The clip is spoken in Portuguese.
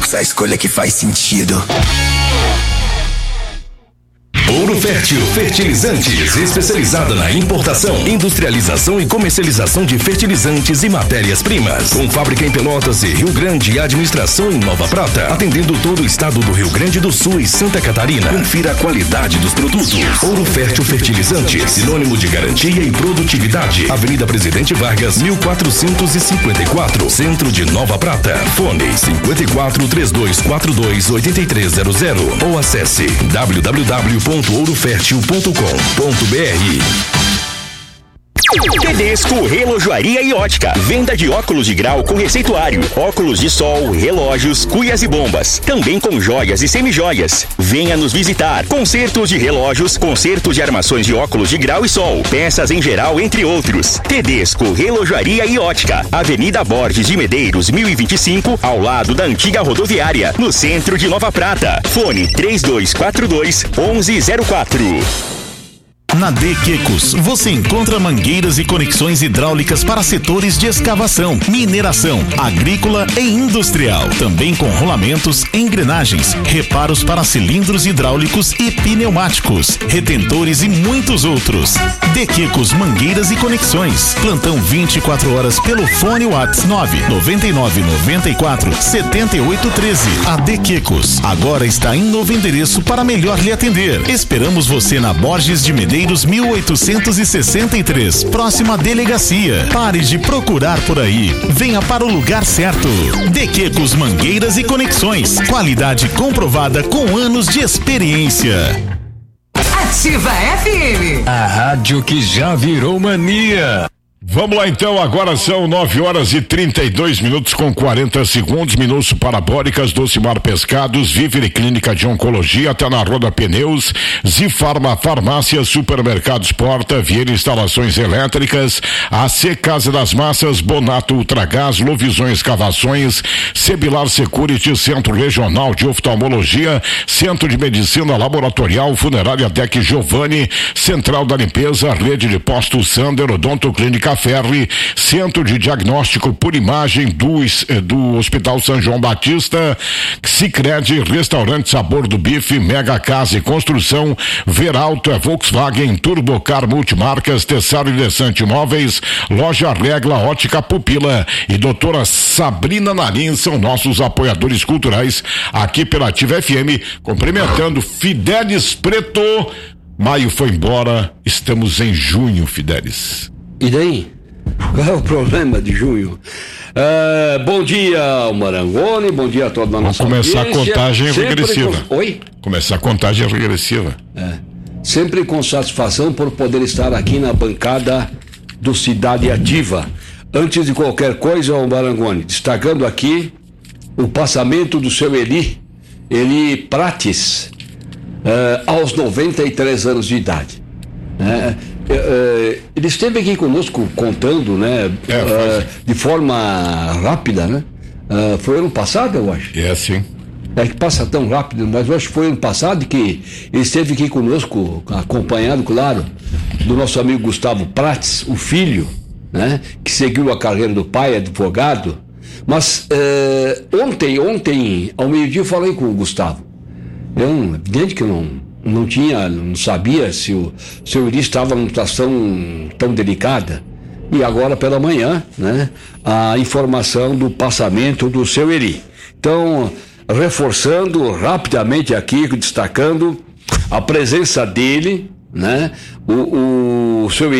a escolha que faz sentido. Ouro Fértil Fertilizantes, especializada na importação, industrialização e comercialização de fertilizantes e matérias-primas. Com fábrica em Pelotas e Rio Grande e administração em Nova Prata, atendendo todo o estado do Rio Grande do Sul e Santa Catarina. Confira a qualidade dos produtos. Ouro Fértil Fertilizantes, sinônimo de garantia e produtividade. Avenida Presidente Vargas, 1454, Centro de Nova Prata. Fone 54-3242-8300 ou acesse www.ourofertil.com.br. Tedesco Relojoaria e Ótica. Venda de óculos de grau com receituário, óculos de sol, relógios, cuias e bombas. Também com joias e semijoias. Venha nos visitar. Consertos de relógios, consertos de armações de óculos de grau e sol, peças em geral, entre outros. Tedesco Relojoaria e Ótica. Avenida Borges de Medeiros, 1025, ao lado da antiga rodoviária, no centro de Nova Prata. Fone 3242-1104. Na De Quecos, você encontra mangueiras e conexões hidráulicas para setores de escavação, mineração, agrícola e industrial. Também com rolamentos, engrenagens, reparos para cilindros hidráulicos e pneumáticos, retentores e muitos outros. De Quecos Mangueiras e Conexões. Plantão 24 horas pelo fone WhatsApp 999947813. A De Quecos agora está em novo endereço para melhor lhe atender. Esperamos você na Borges de Medeiros 1863, próxima delegacia. Pare de procurar por aí. Venha para o lugar certo. De Quecos Mangueiras e Conexões. Qualidade comprovada com anos de experiência. Ativa FM. A rádio que já virou mania. Vamos lá então, agora são 9h32 com 40 segundos. Minutos Parabólicas, Docimar Pescados, Vivere Clínica de Oncologia, até na Roda Pneus, Zifarma Farmácia, Supermercados Porta, Vieira Instalações Elétricas, AC Casa das Massas, Bonato Ultragás, Lovisões Escavações, Sebilar Security, Centro Regional de Oftalmologia, Centro de Medicina Laboratorial, Funerária Tec Giovanni, Central da Limpeza, Rede de Postos Sander, Odonto Clínica Ferri, Centro de Diagnóstico por Imagem do Hospital São João Batista, Sicredi, Restaurante Sabor do Bife, Mega Casa e Construção, Veralto é Volkswagen, Turbocar Multimarcas, Tessaro e Desante Imóveis, Loja Regla, Ótica Pupila e Doutora Sabrina Narim são nossos apoiadores culturais aqui pela Ativa FM, cumprimentando Fidelis Preto. Maio foi embora, estamos em junho, Fidelis. E daí? Qual é o problema de junho? Bom dia, Marangoni, bom dia a toda a nossa audiência. Vamos começar a contagem regressiva. Oi? Começar a contagem regressiva. Sempre com satisfação por poder estar aqui na bancada do Cidade Ativa. Antes de qualquer coisa, Marangoni, destacando aqui o passamento do seu Eli Prates, aos 93 anos de idade. Ele esteve aqui conosco contando, né? De forma rápida, né? Foi ano passado, eu acho. Sim. É que passa tão rápido, mas eu acho que foi ano passado que ele esteve aqui conosco, acompanhado, claro, do nosso amigo Gustavo Prates, o filho, né? Que seguiu a carreira do pai, advogado. Mas ontem, ao meio-dia, eu falei com o Gustavo. Evidente que eu não sabia se o seu Iri estava numa situação tão delicada. E agora pela manhã, né, a informação do passamento do seu Iri. Então, reforçando rapidamente aqui, destacando a presença dele, né, o seu Iri